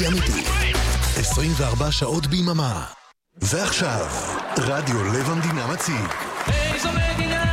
אמיתי 24 שעות ביממה. ועכשיו רדיו לב המדינה מציג איזו מדינה